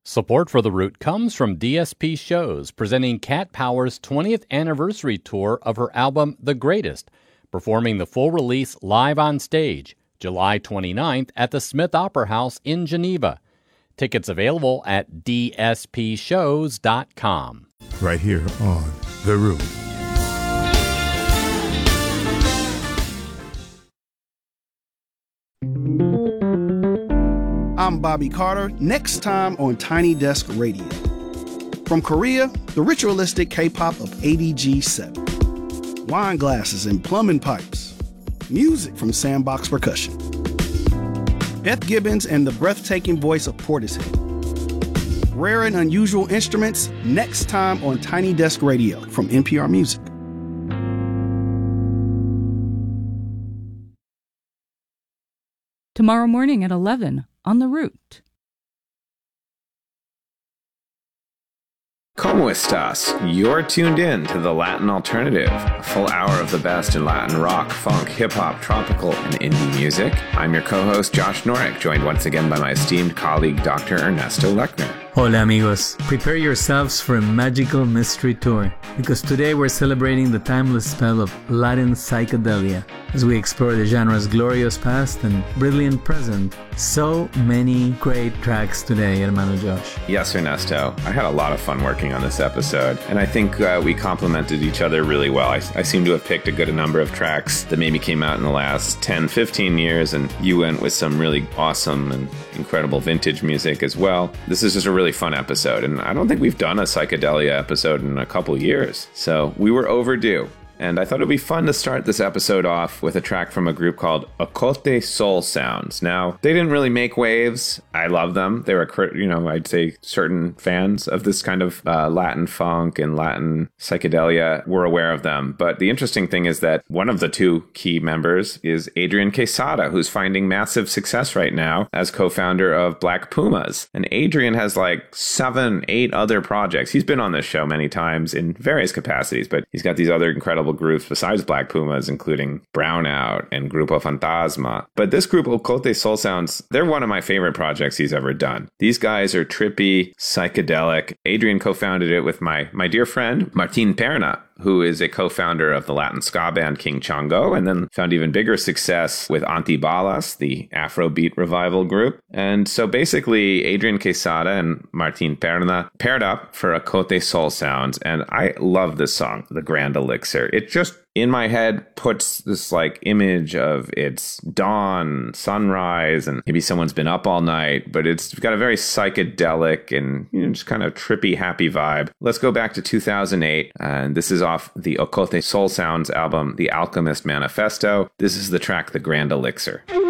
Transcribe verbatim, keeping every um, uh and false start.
Support for The Root comes from D S P Shows, presenting Cat Power's twentieth anniversary tour of her album The Greatest, performing the full release live on stage, July twenty-ninth at the Smith Opera House in Geneva. Tickets available at D S P shows dot com. Right here on The Root. I'm Bobby Carter. Next time on Tiny Desk Radio. From Korea, the ritualistic K-pop of A D G seven. Wine glasses and plumbing pipes. Music from Sandbox Percussion. Beth Gibbons and the breathtaking voice of Portishead. Rare and unusual instruments, next time on Tiny Desk Radio from N P R Music. Tomorrow morning at eleven on The Root. Como estas? You're tuned in to The Latin Alternative, a full hour of the best in Latin rock, funk, hip-hop, tropical, and indie music. I'm your co-host, Josh Norick, joined once again by my esteemed colleague, Doctor Ernesto Lechner. Hola amigos, prepare yourselves for a magical mystery tour, because today we're celebrating the timeless spell of Latin psychedelia as we explore the genre's glorious past and brilliant present. So many great tracks today, hermano Josh. Yes, Ernesto. I had a lot of fun working on this episode, and I think uh, we complemented each other really well. I, I seem to have picked a good number of tracks that maybe came out in the last ten, fifteen years, and you went with some really awesome and incredible vintage music as well. This is just a really really fun episode, and I don't think we've done a psychedelia episode in a couple years, so we were overdue. And I thought it would be fun to start this episode off with a track from a group called Ocote Soul Sounds. Now, they didn't really make waves. I love them. They were, you know, I'd say certain fans of this kind of uh, Latin funk and Latin psychedelia were aware of them. But the interesting thing is that one of the two key members is Adrian Quesada, who's finding massive success right now as co-founder of Black Pumas. And Adrian has like seven, eight other projects. He's been on this show many times in various capacities, but he's got these other incredible groups besides Black Pumas, including Brownout and Grupo Fantasma. But this group, Ocote Soul Sounds, they're one of my favorite projects he's ever done. These guys are trippy, psychedelic. Adrian co-founded it with my, my dear friend, Martin Perna, who is a co-founder of the Latin ska band King Chongo, and then found even bigger success with Antibalas, the Afrobeat revival group. And so basically, Adrian Quesada and Martin Perna paired up for Ocote Soul Sounds, and I love this song, The Grand Elixir. It just, in my head, puts this like image of it's dawn, sunrise, and maybe someone's been up all night, but it's got a very psychedelic and, you know, just kind of trippy, happy vibe. Let's go back to two thousand eight, and this is off the Ocote Soul Sounds album, The Alchemist Manifesto. This is the track, The Grand Elixir.